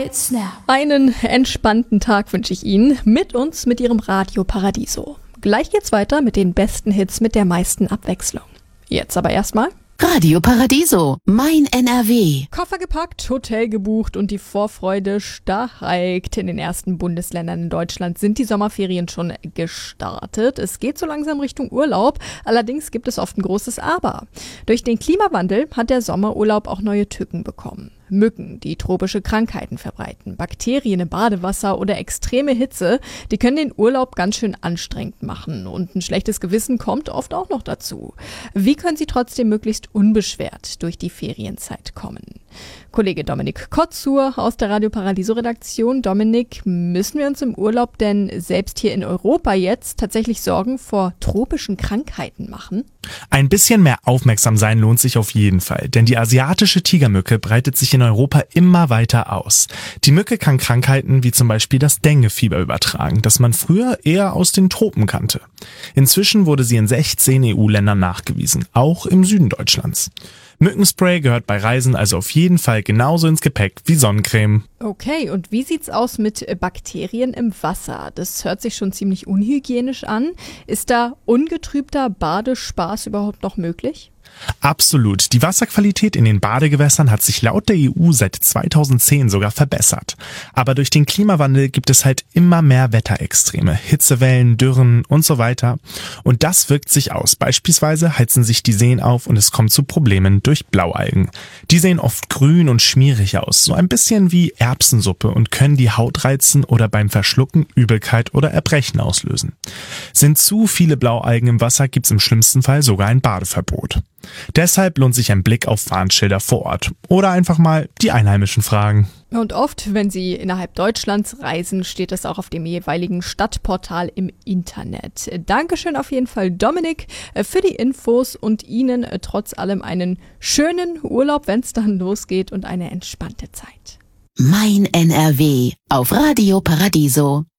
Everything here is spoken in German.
Hits Now. Einen entspannten Tag wünsche ich Ihnen mit uns, mit Ihrem Radio Paradiso. Gleich geht's weiter mit den besten Hits mit der meisten Abwechslung. Jetzt aber erstmal Radio Paradiso, mein NRW. Koffer gepackt, Hotel gebucht und die Vorfreude steigt. In den ersten Bundesländern in Deutschland sind die Sommerferien schon gestartet. Es geht so langsam Richtung Urlaub. Allerdings gibt es oft ein großes Aber. Durch den Klimawandel hat der Sommerurlaub auch neue Tücken bekommen. Mücken, die tropische Krankheiten verbreiten, Bakterien im Badewasser oder extreme Hitze, die können den Urlaub ganz schön anstrengend machen. Und ein schlechtes Gewissen kommt oft auch noch dazu. Wie können Sie trotzdem möglichst unbeschwert durch die Ferienzeit kommen? Kollege Dominik Kotzur aus der Radio Paradiso Redaktion. Dominik, müssen wir uns im Urlaub denn selbst hier in Europa jetzt tatsächlich Sorgen vor tropischen Krankheiten machen? Ein bisschen mehr aufmerksam sein lohnt sich auf jeden Fall, denn die asiatische Tigermücke breitet sich in Europa immer weiter aus. Die Mücke kann Krankheiten wie zum Beispiel das Denguefieber übertragen, das man früher eher aus den Tropen kannte. Inzwischen wurde sie in 16 EU-Ländern nachgewiesen, auch im Süden Deutschlands. Mückenspray gehört bei Reisen also auf jeden Fall genauso ins Gepäck wie Sonnencreme. Okay, und wie sieht's aus mit Bakterien im Wasser? Das hört sich schon ziemlich unhygienisch an. Ist da ungetrübter Badespaß überhaupt noch möglich? Absolut. Die Wasserqualität in den Badegewässern hat sich laut der EU seit 2010 sogar verbessert. Aber durch den Klimawandel gibt es halt immer mehr Wetterextreme, Hitzewellen, Dürren und so weiter. Und das wirkt sich aus. Beispielsweise heizen sich die Seen auf und es kommt zu Problemen durch Blaualgen. Die sehen oft grün und schmierig aus, so ein bisschen wie Erbsensuppe und können die Haut reizen oder beim Verschlucken Übelkeit oder Erbrechen auslösen. Sind zu viele Blaualgen im Wasser, gibt's im schlimmsten Fall sogar ein Badeverbot. Deshalb lohnt sich ein Blick auf Warnschilder vor Ort oder einfach mal die Einheimischen fragen. Und oft, wenn Sie innerhalb Deutschlands reisen, steht es auch auf dem jeweiligen Stadtportal im Internet. Dankeschön auf jeden Fall, Dominik, für die Infos und Ihnen trotz allem einen schönen Urlaub, wenn es dann losgeht, und eine entspannte Zeit. Mein NRW auf Radio Paradiso.